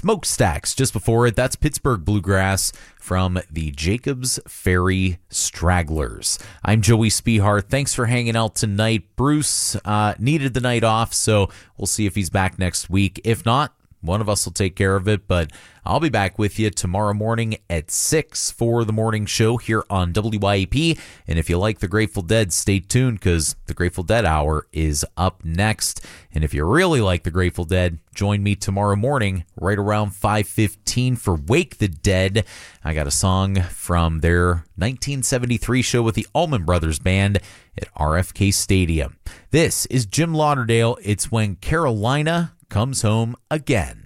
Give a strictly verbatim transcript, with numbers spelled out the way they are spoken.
Smokestacks. Just before it, that's Pittsburgh Bluegrass from the Jacobs Ferry Stragglers. I'm Joey Spehar. Thanks for hanging out tonight. Bruce uh, needed the night off, so we'll see if he's back next week. If not, one of us will take care of it, but I'll be back with you tomorrow morning at six for the morning show here on W Y A P. And if you like the Grateful Dead, stay tuned because the Grateful Dead Hour is up next. And if you really like the Grateful Dead, join me tomorrow morning right around five fifteen for Wake the Dead. I got a song from their nineteen seventy-three show with the Allman Brothers Band at R F K Stadium. This is Jim Lauderdale. It's When Carolina Comes Home Again.